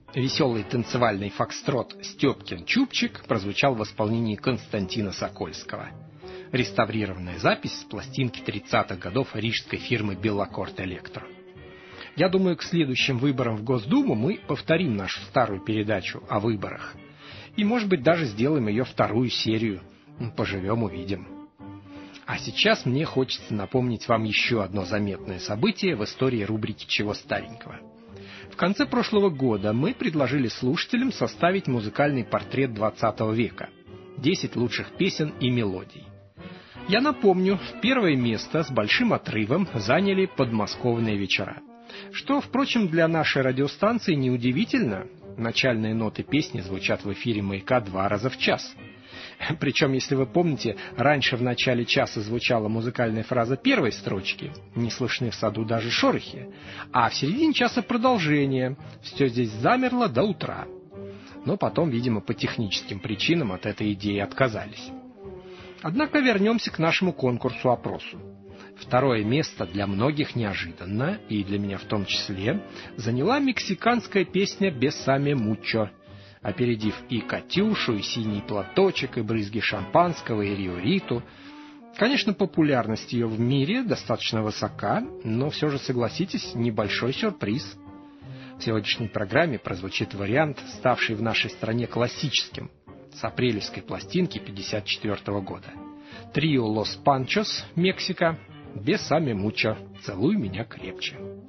Веселый танцевальный фокстрот «Степкин Чубчик» прозвучал в исполнении Константина Сокольского. Реставрированная запись с пластинки 30-х годов рижской фирмы «Беллакорд Электро». Я думаю, к следующим выборам в Госдуму мы повторим нашу старую передачу о выборах. И, может быть, даже сделаем ее вторую серию. Поживем — увидим. А сейчас мне хочется напомнить вам еще одно заметное событие в истории рубрики «Чего старенького». В конце прошлого года мы предложили слушателям составить музыкальный портрет XX века. 10 лучших песен и мелодий. Я напомню, первое место с большим отрывом заняли подмосковные вечера. Что, впрочем, для нашей радиостанции неудивительно. Начальные ноты песни звучат в эфире «Маяка» 2 раза в час. Причем, если вы помните, раньше в начале часа звучала музыкальная фраза первой строчки «Не слышны в саду даже шорохи», а в середине часа продолжение «Все здесь замерло до утра». Но потом, видимо, по техническим причинам от этой идеи отказались. Однако вернемся к нашему конкурсу-опросу. Второе место для многих неожиданно, и для меня в том числе, заняла мексиканская песня «Бесаме мучо», опередив и «Катюшу», и «Синий платочек», и «Брызги шампанского», и «Рио-Риту». Конечно, популярность ее в мире достаточно высока, но все же, согласитесь, небольшой сюрприз. В сегодняшней программе прозвучит вариант, ставший в нашей стране классическим, с апрельской пластинки 1954 года. Трио «Лос Панчос», Мексика, «Бесаме мучо», «Целуй меня крепче».